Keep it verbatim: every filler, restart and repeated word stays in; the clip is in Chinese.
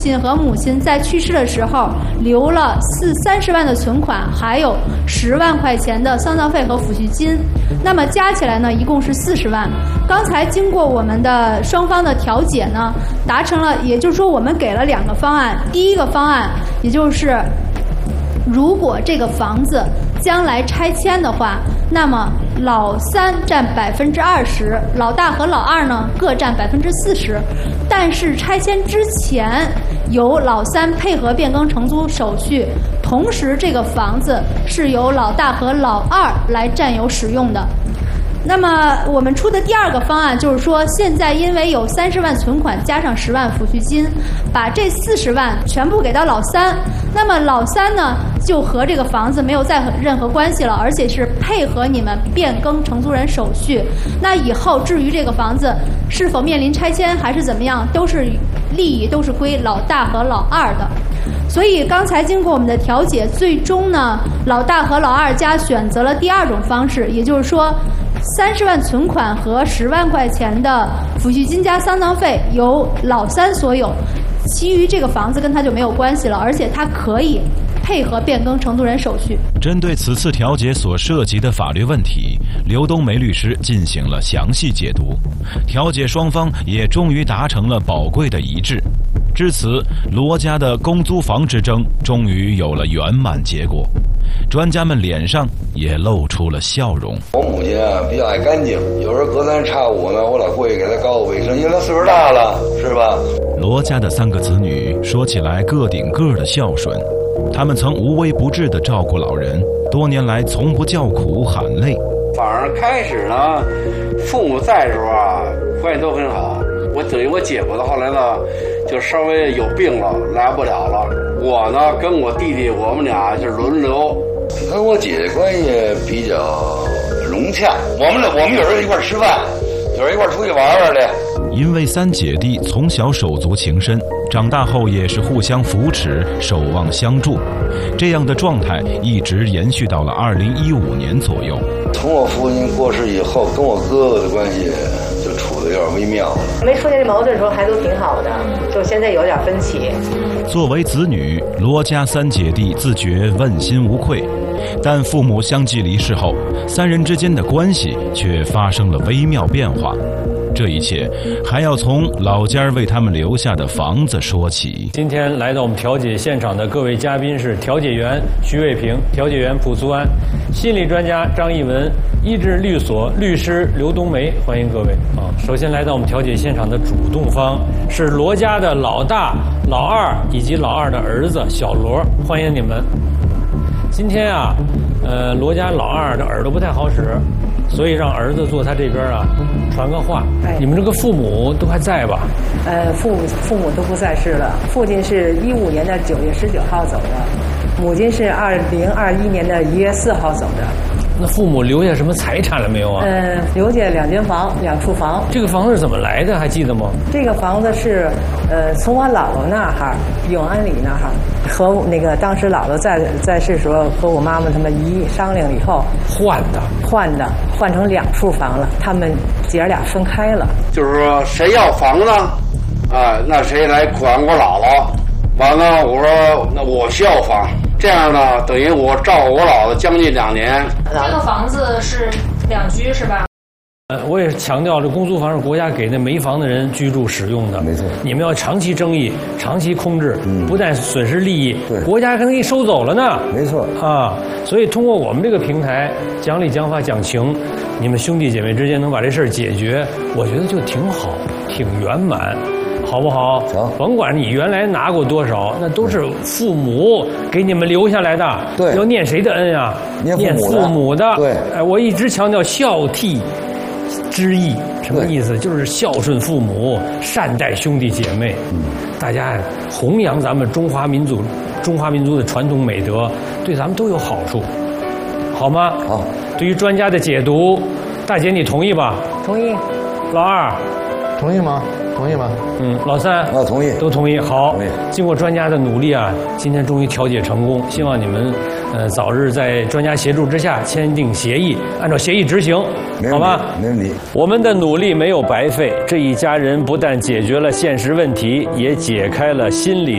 亲和母亲在去世的时候留了四三十万的存款，还有十万块钱的丧葬费和抚恤金，那么加起来呢，一共是四十万。刚才经过我们的双方的调解呢，达成了，也就是说我们给了两个方案。第一个方案，也就是如果这个房子将来拆迁的话，那么老三占百分之二十，老大和老二呢各占百分之四十。但是拆迁之前由老三配合变更承租手续，同时这个房子是由老大和老二来占有使用的。那么我们出的第二个方案就是说，现在因为有三十万存款加上十万抚恤金，把这四十万全部给到老三，那么老三呢就和这个房子没有再任何关系了，而且是配合你们变更承租人手续。那以后至于这个房子是否面临拆迁还是怎么样，都是利益都是归老大和老二的。所以刚才经过我们的调解，最终呢，老大和老二家选择了第二种方式，也就是说，三十万存款和十万块钱的抚恤金加丧葬费由老三所有，其余这个房子跟他就没有关系了，而且他可以配合变更承租人手续。 针对此次调解所涉及的法律问题，刘冬梅律师进行了详细解读，调解双方也终于达成了宝贵的一致。至此，罗家的公租房之争终于有了圆满结果，专家们脸上也露出了笑容。 我母亲啊比较爱干净，有时候隔三差五呢，我老过去给她搞搞卫生，因为她岁数大了，是吧？ 罗家的三个子女说起来个顶个的孝顺，他们曾无微不至地照顾老人，多年来从不叫苦喊累。 反而开始呢，父母在的时候啊，关系都很好。我等于我姐夫的后来呢，就稍微有病了，来不了了。我呢，跟我弟弟，我们俩就轮流。 跟我姐姐关系比较融洽，我们我们有时候一块吃饭，有时候一块出去玩玩的。 因为三姐弟从小手足情深，长大后也是互相扶持，守望相助，这样的状态一直延续到了二零一五年左右。 从我父亲过世以后，跟我哥哥的关系就处得有点微妙了。 没出现这矛盾的时候还都挺好的，就现在有点分歧。 作为子女，罗家三姐弟自觉问心无愧，但父母相继离世后，三人之间的关系却发生了微妙变化。这一切还要从老家为他们留下的房子说起。 今天来到我们调解现场的各位嘉宾是调解员徐卫平、调解员蒲苏安、心理专家张艺文、医治律所律师刘冬梅，欢迎各位啊！首先来到我们调解现场的主动方是罗家的老大、老二以及老二的儿子小罗，欢迎你们。今天啊，呃，罗家老二的耳朵不太好使，所以让儿子坐他这边啊，传个话。哎，你们这个父母都还在吧？ 呃，父母父母都不在世了。父亲是一五年的九月十九号走的，母亲是二零二一年的一月四号走的。 那父母留下什么财产了没有啊？ 呃，留下两间房、两处房。 这个房子是怎么来的？还记得吗？ 这个房子是，呃，从我姥姥那儿，永安里那儿，和那个当时姥姥在在世时候，和我妈妈他们一商量以后换的， 换的，换成两处房了。他们姐儿俩分开了。 就是说，谁要房呢？啊，那谁来管我姥姥？完了，我说那我需要房。这样呢，等于我照顾我姥姥将近两年。 这个房子是两居是吧？ 呃，我也强调，这公租房是国家给那没房的人居住使用的。 没错， 你们要长期争议、长期控制，嗯、不但损失利益， 对， 国家可能给你收走了呢。 没错啊，所以通过我们这个平台讲理、讲法、讲情，你们兄弟姐妹之间能把这事儿解决，我觉得就挺好，挺圆满。好不好？ 行， 甭管你原来拿过多少，那都是父母给你们留下来的。 对， 要念谁的恩呀？ 念父母的。 父母的。 对， 哎，我一直强调孝悌之意，什么意思？就是孝顺父母，善待兄弟姐妹。嗯，大家弘扬咱们中华民族、中华民族的传统美德，对咱们都有好处，好吗？ 好。 对于专家的解读，大姐你同意吧？ 同意。 老二， 同意吗？同意吗？ 嗯，老三， 我同意， 都同意。好，经过专家的努力啊，今天终于调解成功。希望你们，呃，早日在专家协助之下签订协议，按照协议执行，好吧？ 没问题。 我们的努力没有白费，这一家人不但解决了现实问题，也解开了心理。